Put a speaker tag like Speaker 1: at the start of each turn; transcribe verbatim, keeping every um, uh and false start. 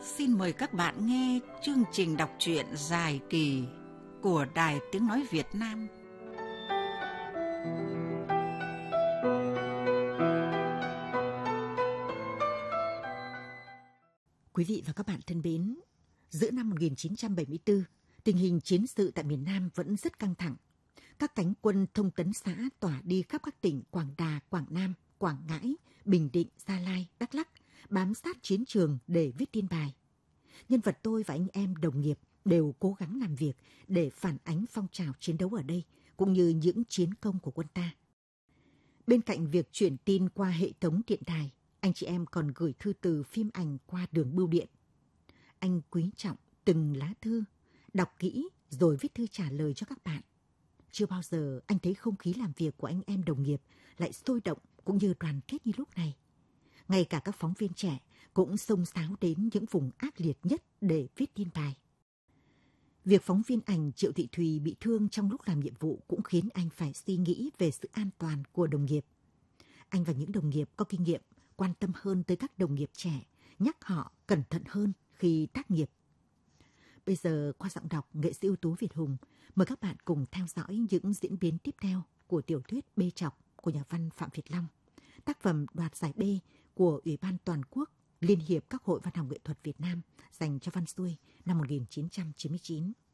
Speaker 1: Xin mời các bạn nghe chương trình đọc truyện dài kỳ của Đài Tiếng Nói Việt Nam.
Speaker 2: Quý vị và các bạn thân mến, giữa năm một nghìn chín trăm bảy mươi tư, tình hình chiến sự tại miền Nam vẫn rất căng thẳng. Các cánh quân thông tấn xã tỏa đi khắp các tỉnh Quảng Đà, Quảng Nam, Quảng Ngãi, Bình Định, Gia Lai, Đắk Lắk, bám sát chiến trường để viết tin bài. Nhân vật tôi và anh em đồng nghiệp đều cố gắng làm việc để phản ánh phong trào chiến đấu ở đây, cũng như những chiến công của quân ta. Bên cạnh việc chuyển tin qua hệ thống điện đài, anh chị em còn gửi thư từ phim ảnh qua đường bưu điện. Anh quý trọng từng lá thư, đọc kỹ rồi viết thư trả lời cho các bạn. Chưa bao giờ anh thấy không khí làm việc của anh em đồng nghiệp lại sôi động cũng như đoàn kết như lúc này. Ngay cả các phóng viên trẻ cũng xông xáo đến những vùng ác liệt nhất để viết tin bài. Việc phóng viên ảnh Triệu Thị Thùy bị thương trong lúc làm nhiệm vụ cũng khiến anh phải suy nghĩ về sự an toàn của đồng nghiệp. Anh và những đồng nghiệp có kinh nghiệm quan tâm hơn tới các đồng nghiệp trẻ, nhắc họ cẩn thận hơn khi tác nghiệp. Bây giờ qua giọng đọc nghệ sĩ ưu tú Việt Hùng, mời các bạn cùng theo dõi những diễn biến tiếp theo của tiểu thuyết Bê Trọc của nhà văn Phạm Việt Long, tác phẩm đoạt giải B của Ủy ban Toàn quốc Liên hiệp các hội văn học nghệ thuật Việt Nam dành cho văn xuôi năm một nghìn chín trăm chín mươi chín.